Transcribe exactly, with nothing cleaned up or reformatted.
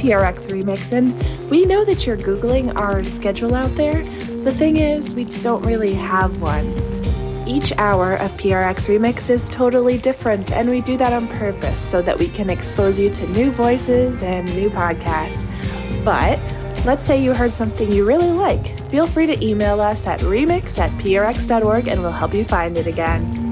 P R X Remix, and we know that you're Googling our schedule out there. The thing is, we don't really have one. Each hour of P R X Remix is totally different, and we do that on purpose so that we can expose you to new voices and new podcasts. But let's say you heard something you really like. Feel free to email us at remix at prx dot org and we'll help you find it again.